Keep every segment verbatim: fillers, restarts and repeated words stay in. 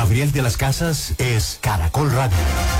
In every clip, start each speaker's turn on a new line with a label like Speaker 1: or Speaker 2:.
Speaker 1: Gabriel de las Casas es Caracol Radio.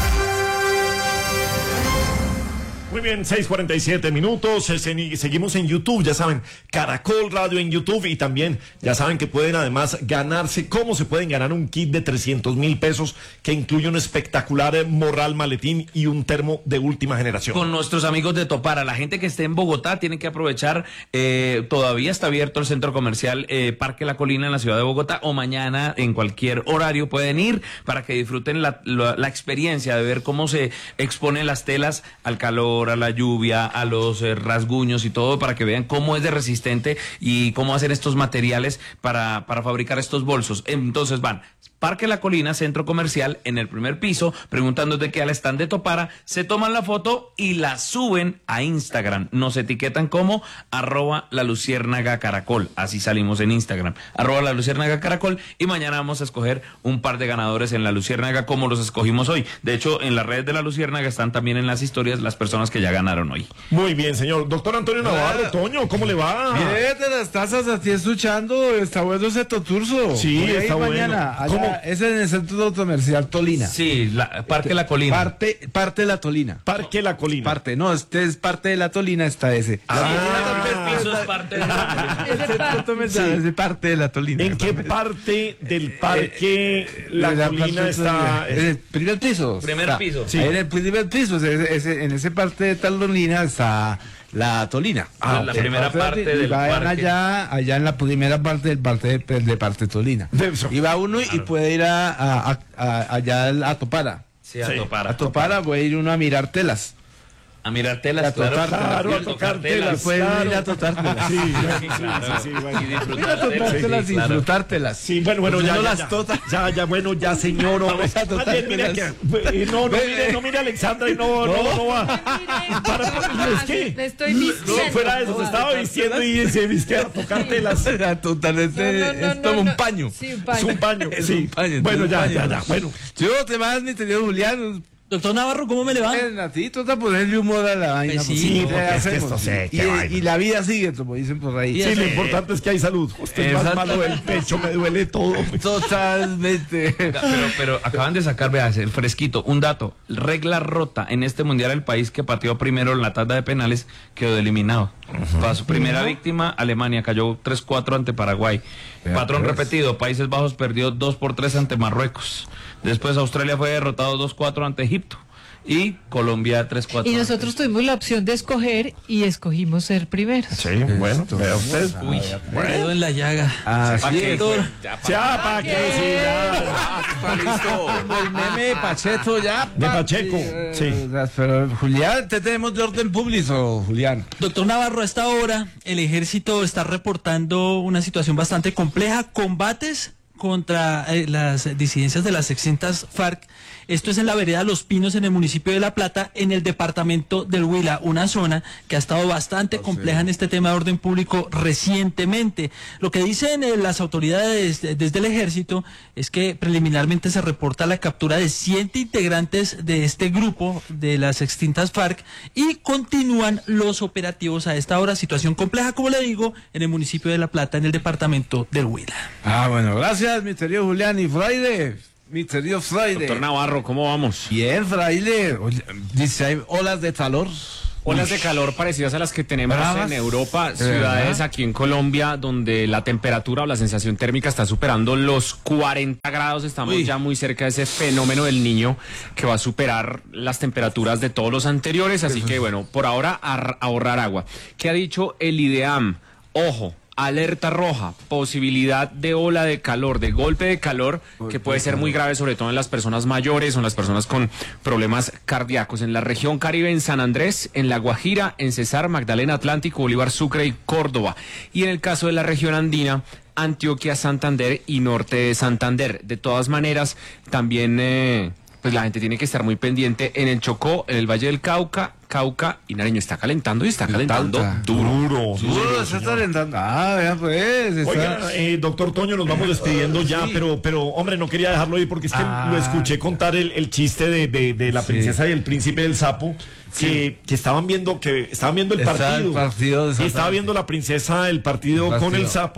Speaker 2: Muy bien, seis cuarenta y siete minutos, seguimos en YouTube, ya saben, Caracol Radio en YouTube, y también ya saben que pueden además ganarse, cómo se pueden ganar un kit de trescientos mil pesos que incluye un espectacular morral, maletín y un termo de última generación.
Speaker 3: Con nuestros amigos de Topara, la gente que esté en Bogotá tiene que aprovechar, eh, todavía está abierto el centro comercial eh, Parque La Colina en la ciudad de Bogotá, o mañana en cualquier horario pueden ir para que disfruten la, la, la experiencia de ver cómo se exponen las telas al calor, a la lluvia, a los eh, rasguños y todo, para que vean cómo es de resistente y cómo hacen estos materiales para, para fabricar estos bolsos. Entonces van Parque La Colina, centro comercial, en el primer piso, preguntando de qué al stand de Topara, se toman la foto y la suben a Instagram. Nos etiquetan como arroba la luciérnaga caracol, así salimos en Instagram, arroba la luciérnaga caracol, y mañana vamos a escoger un par de ganadores en la Luciérnaga como los escogimos hoy. De hecho, en las redes de la Luciérnaga están también en las historias las personas que ya ganaron hoy.
Speaker 2: Muy bien, señor. Doctor Antonio Navarro, ah, Toño, ¿cómo le va?
Speaker 4: Bien, de las tazas, así escuchando, está bueno ese toturso.
Speaker 2: Sí,
Speaker 4: voy
Speaker 2: está bueno.
Speaker 4: Mañana, allá, es en el centro comercial Tolina.
Speaker 3: Sí, la, Parque La Colina.
Speaker 4: Parte, parte de La Tolina.
Speaker 2: Parque La Colina.
Speaker 4: Parte, no, este es parte de La Tolina, está ese.
Speaker 3: Ah, el piso es parte de La Colina.
Speaker 4: El centro comercial es de parte de La Tolina.
Speaker 2: ¿En qué parte del Parque eh, La, la Colina está?
Speaker 4: En el primer piso.
Speaker 3: Primer piso.
Speaker 4: Sí. Ahí en el primer piso, ese, ese, en esa parte de Tolina está La Tolina.
Speaker 3: Ah, la primera parte del
Speaker 4: vayan
Speaker 3: parque.
Speaker 4: allá, allá en la primera parte del parte de, de parte Tolina. Y va uno claro. y puede ir a, a, a, a allá a Topara.
Speaker 3: Sí, a sí. Topara.
Speaker 4: A Topara puede ir uno a mirar telas.
Speaker 3: A mirar telas,
Speaker 4: a tocar,
Speaker 3: claro,
Speaker 4: claro,
Speaker 3: a tocar telas.
Speaker 4: Pueden claro. ir a tocar telas.
Speaker 2: Sí, sí, claro. Sí, sí, bueno.
Speaker 3: Y disfrutar
Speaker 4: a tocártelas y
Speaker 3: claro.
Speaker 4: disfrutártelas.
Speaker 2: Sí, bueno, bueno, ya,
Speaker 4: no
Speaker 2: ya,
Speaker 4: las
Speaker 2: ya,
Speaker 4: tota.
Speaker 2: ya, ya, bueno, ya, señor.
Speaker 4: Vamos a
Speaker 2: Ayer, mira que, no, no, mire, no mire a Alexandra y no, no, no, no va. Para, es que,
Speaker 5: le estoy vistiendo.
Speaker 2: No, fuera de eso, se estaba vistiendo y se viste a tocar telas.
Speaker 4: Totalmente, es como un paño.
Speaker 5: Sí, un paño.
Speaker 2: Es un paño,
Speaker 4: es
Speaker 2: sí.
Speaker 4: un paño.
Speaker 2: Bueno, ya,
Speaker 4: paño.
Speaker 2: ya, ya, bueno.
Speaker 4: Yo te vas, mi querido Julián.
Speaker 6: Doctor Navarro, ¿cómo me le va?
Speaker 4: A ti, tú te ponerle humor a la vaina.
Speaker 6: Pues sí,
Speaker 2: sí,
Speaker 4: porque
Speaker 2: es que esto sé,
Speaker 4: y,
Speaker 2: qué
Speaker 4: y la vida sigue, como dicen por ahí.
Speaker 2: Sí, lo importante es que hay salud. Usted es más malo del pecho, me duele todo.
Speaker 4: Totalmente.
Speaker 3: Pero, pero acaban de sacar, veas, el fresquito, un dato. Regla rota en este mundial, el país que pateó primero en la tanda de penales quedó eliminado. Uh-huh. Para su primera uh-huh. víctima, Alemania cayó tres cuatro ante Paraguay. Vea, Patrón pues. repetido, Países Bajos perdió dos por tres ante Marruecos. Después Australia fue derrotado dos cuatro ante Egipto. Y Colombia tres cuatro.
Speaker 5: Y nosotros tuvimos la opción de escoger y escogimos ser primeros.
Speaker 2: Sí, bueno, vea usted.
Speaker 6: Uy, bueno, en la llaga.
Speaker 4: Ah, sí,
Speaker 6: doctor.
Speaker 2: Ya, ¿para qué? Sí,
Speaker 4: ya. Listo. El meme de Pacheco, ya.
Speaker 2: De Pacheco, sí.
Speaker 4: Pero, Julián, te tenemos de orden público, Julián.
Speaker 6: Doctor Navarro, a esta hora el ejército está reportando una situación bastante compleja, combates contra eh, las disidencias de las extintas FARC. Esto es en la vereda Los Pinos, en el municipio de La Plata, en el departamento del Huila, una zona que ha estado bastante oh, compleja sí. en este tema de orden público recientemente. Lo que dicen eh, las autoridades de, desde el ejército es que preliminarmente se reporta la captura de siete integrantes de este grupo de las extintas FARC y continúan los operativos a esta hora. Situación compleja, como le digo, en el municipio de La Plata, en el departamento del Huila.
Speaker 4: Ah, bueno, gracias, mi querido Julián. Y Fraile, mi querido Fraile.
Speaker 7: Doctor Navarro, ¿cómo vamos?
Speaker 4: Bien, Fraile. Dice, ¿hay olas de calor?
Speaker 7: Olas de calor parecidas a las que tenemos
Speaker 4: ¿Bravas?
Speaker 7: en Europa, ciudades ¿verdad? Aquí en Colombia, donde la temperatura o la sensación térmica está superando los cuarenta grados. Estamos Uy. ya muy cerca de ese fenómeno del Niño que va a superar las temperaturas de todos los anteriores. Así que, bueno, por ahora, a ahorrar agua. ¿Qué ha dicho el IDEAM? Ojo. Alerta roja, posibilidad de ola de calor, de golpe de calor, que puede ser muy grave, sobre todo en las personas mayores o en las personas con problemas cardíacos. En la región Caribe, en San Andrés, en La Guajira, en Cesar, Magdalena, Atlántico, Bolívar, Sucre y Córdoba. Y en el caso de la región andina, Antioquia, Santander y norte de Santander. De todas maneras, también eh, pues la gente tiene que estar muy pendiente en el Chocó, en el Valle del Cauca, Cauca y Nariño. Está calentando y está calentando
Speaker 2: Tauta.
Speaker 7: duro.
Speaker 2: Duro,
Speaker 4: sí, duro se está calentando. Ah, vean pues. Está...
Speaker 2: Oiga, eh, doctor Toño, nos vamos despidiendo ya, sí. pero, pero, hombre, no quería dejarlo ir porque es que ah, lo escuché contar el, el chiste de, de, de la princesa sí. y el príncipe del sapo. Que, sí. que estaban viendo que estaban viendo el partido,
Speaker 4: el partido de
Speaker 2: y estaba viendo la princesa el partido, el partido con el sapo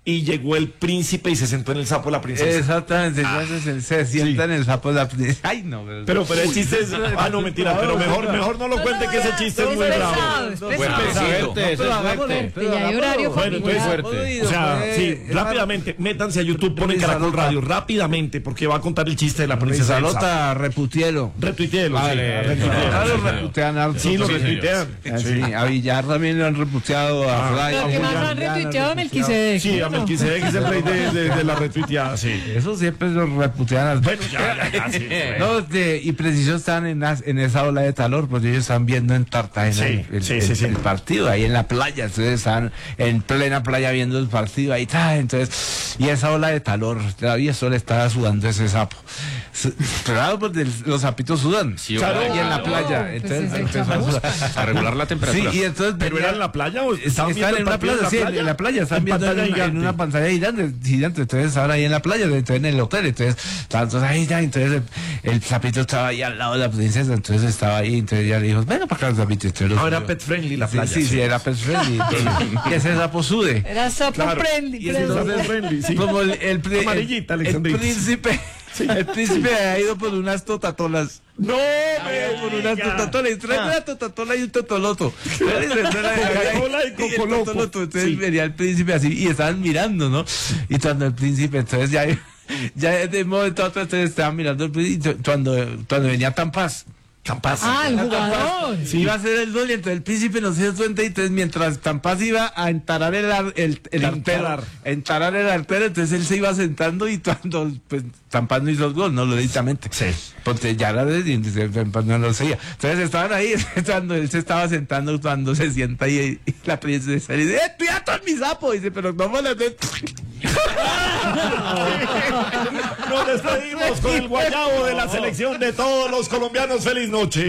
Speaker 2: y llegó el príncipe y se sentó en el sapo de la princesa.
Speaker 4: Exactamente, entonces él se sienta en el sapo de la princesa. Ay, no, pero,
Speaker 2: Pero, pero el chiste es. Ah, no, mentira, pero mejor, mejor no lo cuente que ese chiste es muy bravo.
Speaker 5: pesado, es pesado.
Speaker 7: Fuertecito.
Speaker 4: pero hagámoslo,
Speaker 5: fuerte,
Speaker 4: pero
Speaker 5: ya hay
Speaker 4: hagámoslo.
Speaker 5: horario
Speaker 2: Bueno, entonces,
Speaker 5: familiar.
Speaker 7: fuerte.
Speaker 2: O sea,
Speaker 4: Fue-
Speaker 2: sí,
Speaker 4: esa-
Speaker 2: rápidamente, métanse a YouTube, ponen Caracol Radio, rápidamente, porque va a contar el chiste de la princesa del sapo.
Speaker 4: Rizalota, reputielo.
Speaker 2: Retuiteelo, sí,
Speaker 7: Vale,
Speaker 2: retuiteelo.
Speaker 4: Claro, reputean harto.
Speaker 2: Sí, lo
Speaker 4: Sí,
Speaker 2: retuitean.
Speaker 4: Sí, a Villar también lo han reputeado, a
Speaker 2: Ah,
Speaker 4: Fray.
Speaker 5: Lo que más han retuiteado a Melquisedec.
Speaker 2: Sí, a
Speaker 5: ¿no?
Speaker 2: Melquisedec es el rey de, de, de la retuiteada, sí.
Speaker 4: Eso siempre lo reputean.
Speaker 2: Bueno, ya, ya, ya, sí.
Speaker 4: No, de- y preciso están en, las- en esa ola de calor, porque ellos están viendo en Cartagena
Speaker 2: Sí,
Speaker 4: el,
Speaker 2: sí,
Speaker 4: el-
Speaker 2: sí, sí.
Speaker 4: el partido, ahí en la playa, entonces están en plena playa viendo el partido, ahí está, entonces, y esa ola de calor, todavía solo estaba sudando ese sapo. Su- Claro, porque el- los sapitos sudan,
Speaker 7: Sí,
Speaker 2: Claro,
Speaker 7: ojalá.
Speaker 4: y en la
Speaker 5: Claro,
Speaker 4: playa,
Speaker 5: pues
Speaker 4: entonces,
Speaker 5: es el
Speaker 4: empezó a
Speaker 5: chamusca.
Speaker 4: sudar.
Speaker 7: A regular la
Speaker 4: Sí,
Speaker 7: temperatura.
Speaker 4: y entonces
Speaker 2: ¿Pero
Speaker 4: venía-
Speaker 2: era en la playa o estaban
Speaker 4: Estaban
Speaker 2: viendo
Speaker 4: en una
Speaker 2: el partido
Speaker 4: playa, sí, en la playa, están
Speaker 2: en
Speaker 4: viendo en,
Speaker 2: pantalla
Speaker 4: una- en
Speaker 2: gigante?
Speaker 4: una pantalla gigante, gigante, entonces estaban ahí en la playa, entonces en el hotel, entonces estaban todos ahí ya, entonces el, el sapito estaba ahí al lado de la princesa, entonces estaba ahí, entonces ella le dijo, venga para acá el sapito. Entonces lo
Speaker 2: Ah, era
Speaker 4: subió.
Speaker 2: pet friendly la
Speaker 4: Sí,
Speaker 2: playa.
Speaker 4: Sí, sí, era pet friendly. Y ese sapo sude.
Speaker 5: Era sapo
Speaker 2: Claro.
Speaker 5: friendly.
Speaker 2: Y ese
Speaker 5: friendly.
Speaker 2: sapo friendly, sí.
Speaker 4: Como el, el, pri-
Speaker 2: Amarillita,
Speaker 4: el, el
Speaker 2: Alexandrita.
Speaker 4: príncipe, el príncipe ha ido por unas totatolas.
Speaker 2: No,
Speaker 4: Por unas
Speaker 2: me
Speaker 4: totatolas, y trae una totatola y un totoloto.
Speaker 2: Coca-Cola y
Speaker 4: Y el
Speaker 2: Cocoloco.
Speaker 4: totoloto. Entonces
Speaker 2: Sí.
Speaker 4: venía el príncipe así y estaban mirando, ¿no? Y cuando el príncipe, entonces ya, ya de un momento a otro, entonces estaban mirando el príncipe. y Cuando, cuando venía Tampaz. Tampaz.
Speaker 5: Ah, el jugador.
Speaker 4: Sí, iba a hacer el gol y entonces el príncipe no se dio cuenta y entonces mientras Tampaz iba a entarar el, ar- el, el artero,
Speaker 2: Entarar.
Speaker 4: entarar el artero, entonces él se iba sentando y cuando pues Tampaz no hizo el gol, no lo directamente.
Speaker 2: Sí.
Speaker 4: Porque ya la de entonces Tampaz no lo seguía. Entonces estaban ahí cuando él se estaba sentando, cuando se sienta y, y la princesa le dice, ¡eh, piato en mi sapo! Y dice, pero no me lo de...
Speaker 2: Nos despedimos con el guayabo de la selección de todos los colombianos. Feliz noche.